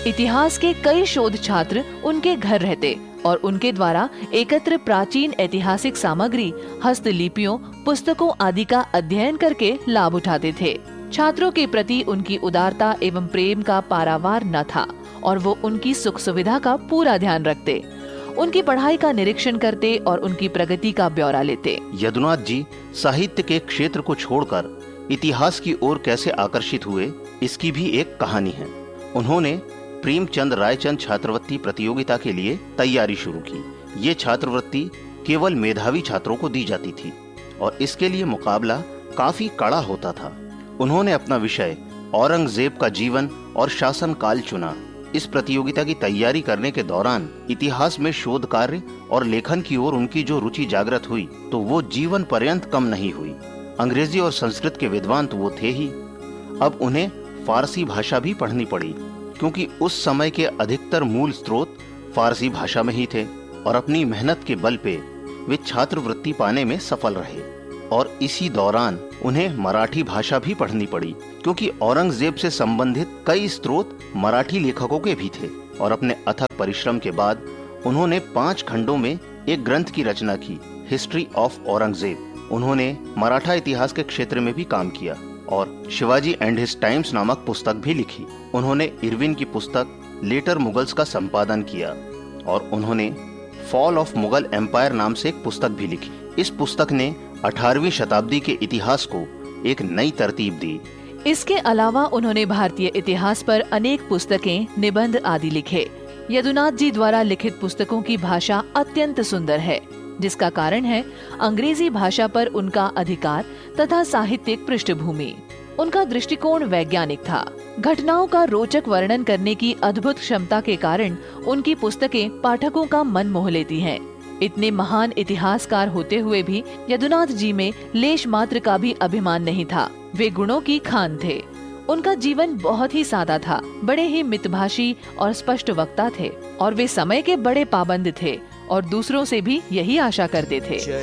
इतिहास के कई शोध छात्र उनके घर रहते और उनके द्वारा एकत्र प्राचीन ऐतिहासिक सामग्री, हस्तलिपियों, पुस्तकों आदि का अध्ययन करके लाभ उठाते थे। छात्रों के प्रति उनकी उदारता एवं प्रेम का पारावार न था और वो उनकी सुख सुविधा का पूरा ध्यान रखते, उनकी पढ़ाई का निरीक्षण करते और उनकी प्रगति का ब्यौरा लेते। यदुनाथ जी साहित्य के क्षेत्र को छोड़कर इतिहास की ओर कैसे आकर्षित हुए, इसकी भी एक कहानी है। उन्होंने प्रेमचंद रायचंद छात्रवृत्ति प्रतियोगिता के लिए तैयारी शुरू की। ये छात्रवृत्ति केवल मेधावी छात्रों को दी जाती थी और इसके लिए मुकाबला काफी कड़ा होता था। उन्होंने अपना विषय औरंगजेब का जीवन और शासन काल चुना। इस प्रतियोगिता की तैयारी करने के दौरान इतिहास में शोध कार्य और लेखन की ओर उनकी जो रुचि जागृत हुई तो वो जीवन पर्यंत कम नहीं हुई। अंग्रेजी और संस्कृत के विद्वान तो वो थे ही, अब उन्हें फारसी भाषा भी पढ़नी पड़ी क्योंकि उस समय के अधिकतर मूल स्रोत फारसी भाषा में ही थे और अपनी मेहनत के बल पे वे छात्रवृत्ति पाने में सफल रहे। और इसी दौरान उन्हें मराठी भाषा भी पढ़नी पड़ी क्योंकि औरंगजेब से संबंधित कई स्रोत मराठी लेखकों के भी थे। और अपने अथक परिश्रम के बाद उन्होंने 5 खंडों में एक ग्रंथ की रचना की, हिस्ट्री ऑफ औरंगजेब। उन्होंने मराठा इतिहास के क्षेत्र में भी काम किया और शिवाजी एंड हिज टाइम्स नामक पुस्तक भी लिखी। उन्होंने इरविन की पुस्तक लेटर मुगल्स का संपादन किया और उन्होंने फॉल ऑफ मुगल एम्पायर नाम से एक पुस्तक भी लिखी। इस पुस्तक ने 18वीं शताब्दी के इतिहास को एक नई तरतीब दी। इसके अलावा उन्होंने भारतीय इतिहास पर अनेक पुस्तकें, निबंध आदि लिखे। यदुनाथ जी द्वारा लिखित पुस्तकों की भाषा अत्यंत सुंदर है, जिसका कारण है अंग्रेजी भाषा पर उनका अधिकार तथा साहित्यिक पृष्ठभूमि। उनका दृष्टिकोण वैज्ञानिक था। घटनाओं का रोचक वर्णन करने की अद्भुत क्षमता के कारण उनकी पुस्तकें पाठकों का मन मोह लेती हैं। इतने महान इतिहासकार होते हुए भी यदुनाथ जी में लेश मात्र का भी अभिमान नहीं था। वे गुणों की खान थे। उनका जीवन बहुत ही सादा था, बड़े ही मितभाषी और स्पष्ट वक्ता थे और वे समय के बड़े पाबंद थे और दूसरों से भी यही आशा करते थे।